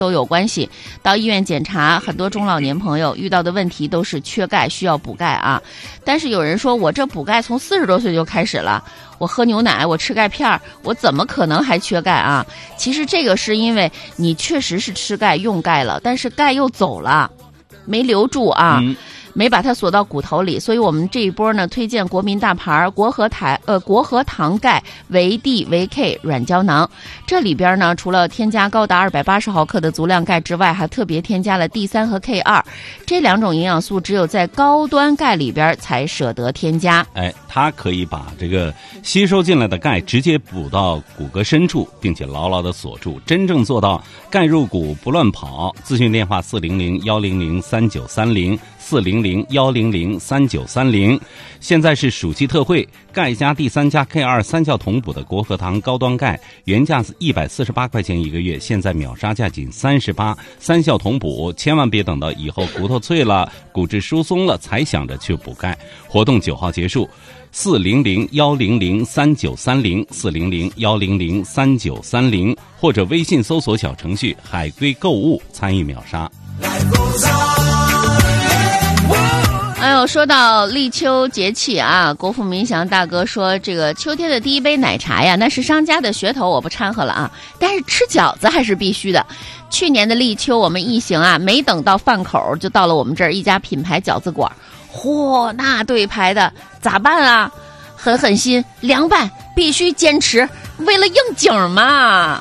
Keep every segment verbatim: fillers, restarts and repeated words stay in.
都有关系。到医院检查，很多中老年朋友遇到的问题都是缺钙，需要补钙啊。但是有人说，我这补钙从四十多岁就开始了，我喝牛奶，我吃钙片，我怎么可能还缺钙啊？其实这个是因为你确实是吃钙用钙了，但是钙又走了，没留住啊。嗯，没把它锁到骨头里，所以我们这一波呢推荐国民大牌国和台呃国和堂钙维 D 维 K 软胶囊。这里边呢除了添加高达二百八十毫克的足量钙之外，还特别添加了 D 三 和 K 二 这两种营养素，只有在高端钙里边才舍得添加。 哎，它可以把这个吸收进来的钙直接补到骨骼深处，并且牢牢的锁住，真正做到钙入骨不乱跑。咨询电话四零零一零零三九三零四零零一零零三九三零。现在是暑期特惠，钙加 D 三 加 K 二 三效同补的国和堂高端钙，原价是一百四十八块钱一个月，现在秒杀价仅三十八，三效同补，千万别等到以后骨头脆了、骨质疏松了才想着去补钙。活动九号结束，四零零一零零三九三零四零零一零零三九三零，或者微信搜索小程序海龟购物参与秒杀。 哎呦，说到立秋节气啊，国富民祥大哥说，这个秋天的第一杯奶茶呀，那是商家的噱头，我不掺和了啊。但是吃饺子还是必须的。去年的立秋，我们一行啊，没等到饭口，就到了我们这儿一家品牌饺子馆。嚯，那对排的，咋办啊？狠狠心，凉拌，必须坚持，为了应景嘛。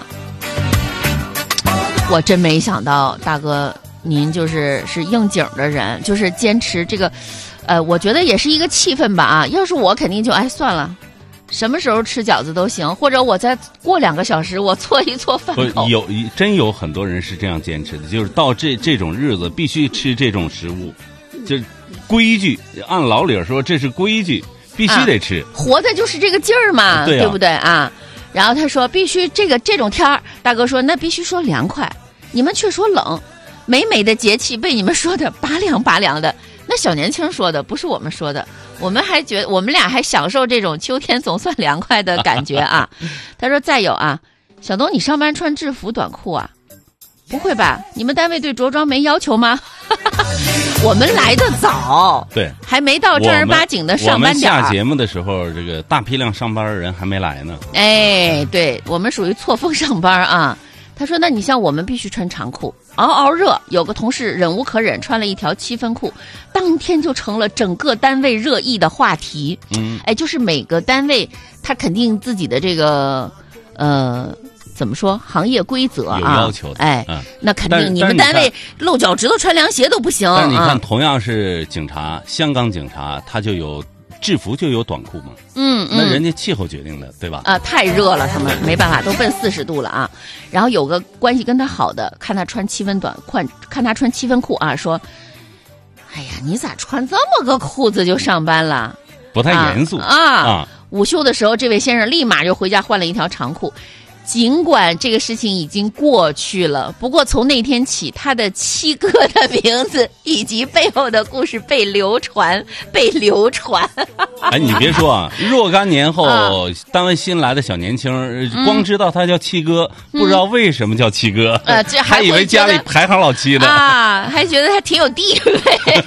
我真没想到，大哥。您就是是应景的人，就是坚持这个，呃，我觉得也是一个气氛吧啊。要是我肯定就哎算了，什么时候吃饺子都行，或者我再过两个小时我搓一搓饭口。 有真有很多人是这样坚持的，就是到这这种日子必须吃这种食物，就是规矩，按老理说这是规矩，必须得吃。 啊、活的就是这个劲儿嘛， 对啊， 对不对啊？然后他说必须这个这种天儿，大哥说那必须说凉快，你们却说冷。美美的节气被你们说的拔凉拔凉的，那小年轻说的，不是我们说的。我们还觉得我们俩还享受这种秋天总算凉快的感觉啊。他说再有啊，小东你上班穿制服短裤啊？不会吧？你们单位对着装没要求吗？我们来的早， 对， 还没到正儿八经的上班点。 我们下节目的时候，这个大批量上班的人还没来呢。 哎，对，我们属于错峰上班啊。他说那你像我们必须穿长裤，嗷嗷热，有个同事忍无可忍穿了一条七分裤，当天就成了整个单位热议的话题。嗯，哎，就是每个单位他肯定自己的这个呃怎么说行业规则啊， 有要求的。 哎， 嗯， 那肯定你们单位露脚趾头穿凉鞋都不行。 但是你看， 啊、 同样是警察，香港警察他就有制服就有短裤嘛。 嗯， 那人家气候决定的，对吧？ 啊，太热了，他们没办法，都奔四十度了啊。然后有个关系跟他好的，看他穿七分短裤，看他穿七分裤啊，说：“哎呀，你咋穿这么个裤子就上班了？” 不太严肃啊啊！午休的时候，这位先生立马就回家换了一条长裤。尽管这个事情已经过去了，不过从那天起，他的七哥的名字以及背后的故事被流传，被流传。 哎，你别说啊，若干年后，啊、单位新来的小年轻，光知道他叫七哥，嗯、不知道为什么叫七哥， 呃，这还还以为家里排行老七呢啊，还觉得他挺有地位。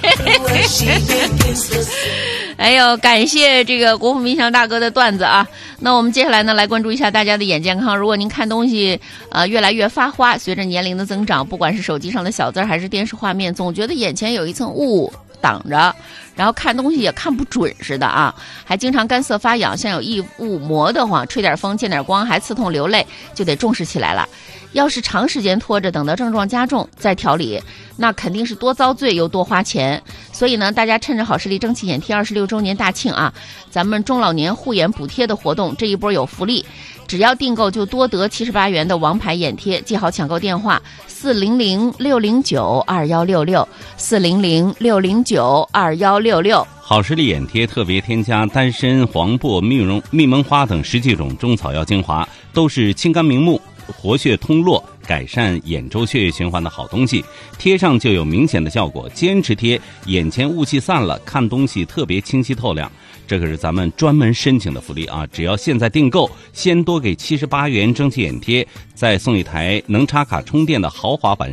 哎呦，感谢这个国富民祥大哥的段子啊！那我们接下来呢，来关注一下大家的眼健康。如果您看东西呃越来越发花，随着年龄的增长，不管是手机上的小字还是电视画面，总觉得眼前有一层雾挡着，然后看东西也看不准似的啊，还经常干涩发痒，像有异物磨得慌，吹点风见点光还刺痛流泪，就得重视起来了。要是长时间拖着，等到症状加重再调理，那肯定是多遭罪又多花钱。所以呢，大家趁着好视力蒸汽眼贴二十六周年大庆啊，咱们中老年护眼补贴的活动，这一波有福利，只要订购就多得七十八元的王牌眼贴。记好抢购电话四零零六零九二幺六六四零零六零九二幺六六。 好视力眼贴特别添加丹参、黄柏、蜜蓉、蜜蒙花等十几种中草药精华，都是清肝明目、活血通络、 改善眼周血液循环的好东西，贴上就有明显的效果。坚持贴，眼前雾气散了，看东西特别清晰透亮。这可是咱们专门申请的福利啊！只要现在订购，先多给七十八元蒸汽眼贴，再送一台能插卡充电的豪华版